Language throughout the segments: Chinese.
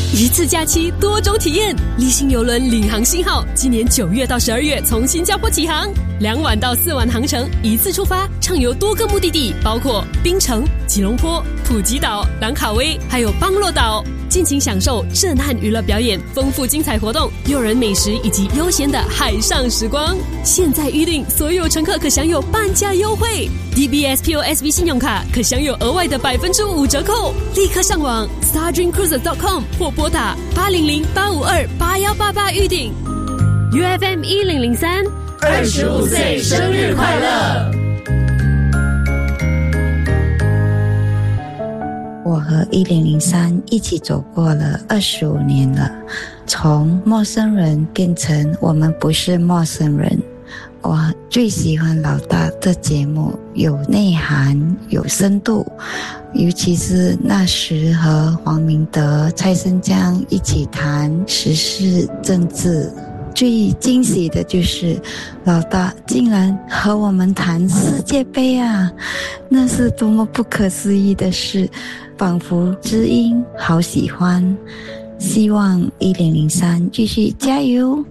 一次假期多种体验，立信邮轮领航星号今年9月到12月从新加坡起航，2晚到4晚航程，一次出发，畅游多个目的地，包括槟城、吉隆坡、普吉岛、兰卡威，还有邦洛岛，尽情享受震撼娱乐表演、丰富精彩活动、诱人美食以及悠闲的海上时光。现在预订，所有乘客可享有半价优惠， DBS POSB 信用卡可享有额外的5%折扣。立刻上网 stardreamcruises.com 或拨打800-852-8188预订。 UFM 1003 25岁生日快乐！ 我和1003一起走过了25年了，从陌生人变成我们不是陌生人。我最喜欢老大的节目，有内涵，有深度，尤其是那时和黄明德、蔡生江一起谈时事政治。最惊喜的就是老大竟然和我们谈世界杯啊，那是多么不可思议的事，仿佛知音，好喜欢。希望1003继续加油。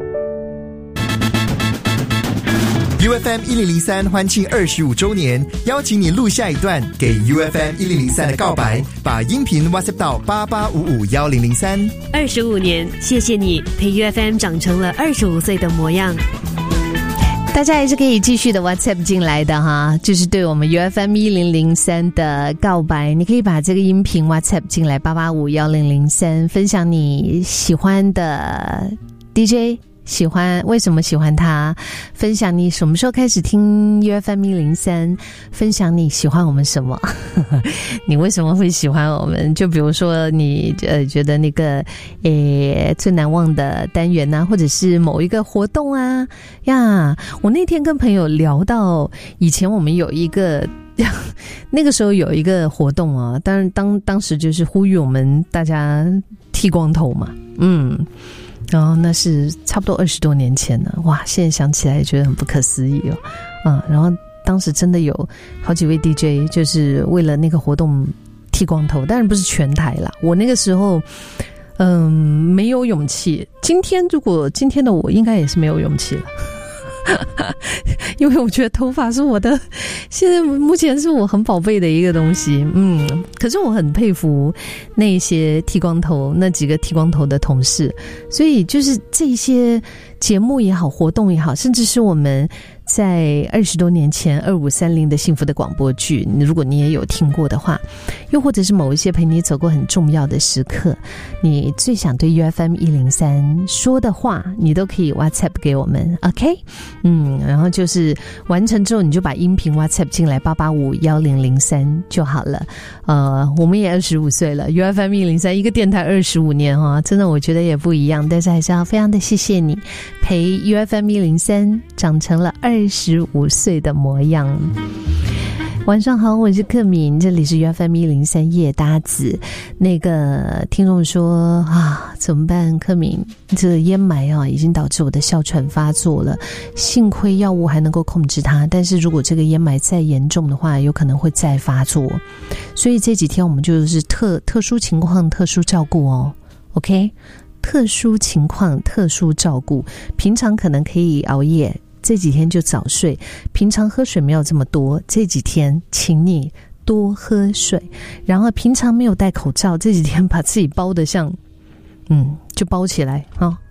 UFM 1003欢庆25周年，邀请你录下一段给 UFM 1003的告白，把音频 WhatsApp 到88551003。 25年，谢谢你陪 UFM 长成了25岁的模样。 大家还是可以继续的 WhatsApp 进来的哈，就是对我们 UFM 1003的告白，你可以把这个音频 WhatsApp 进来8851003，分享你喜欢的 DJ，喜欢为什么喜欢他，分享你什么时候开始听 UFM 1003，分享你喜欢我们什么你为什么会喜欢我们，就比如说你觉得那个最难忘的单元啊，或者是某一个活动啊呀。我那天跟朋友聊到以前我们有一个那个时候有一个活动啊，当时就是呼吁我们大家剃光头嘛，然后那是差不多20多年前了，哇！现在想起来也觉得很不可思议哦，然后当时真的有好几位 DJ 就是为了那个活动剃光头，当然不是全台啦。我那个时候没有勇气，如果今天的我应该也是没有勇气了因为我觉得头发是我的，现在目前是我很宝贝的一个东西。可是我很佩服那些剃光头，那几个剃光头的同事。所以就是这些节目也好，活动也好，甚至是我们在20多年前2530的幸福的广播剧，如果你也有听过的话，又或者是某一些陪你走过很重要的时刻，你最想对 UFM 1003说的话，你都可以 WhatsApp 给我们 OK。 然后就是完成之后你就把音频 WhatsApp 进来8851003就好了。我们也25岁了， UFM 1003一个电台25年真的我觉得也不一样，但是还是要非常的谢谢你陪 UFM 1003长成了25岁的模样。晚上好，我是克敏，这里是 UFM 1003夜搭子。那个听众说怎么办？克敏，这个烟霾已经导致我的哮喘发作了，幸亏药物还能够控制它，但是如果这个烟霾再严重的话，有可能会再发作。所以这几天我们就是特殊情况特殊照顾OK， 特殊情况特殊照顾，平常可能可以熬夜，这几天就早睡，平常喝水没有这么多，这几天请你多喝水，然后平常没有戴口罩，这几天把自己包得像就包起来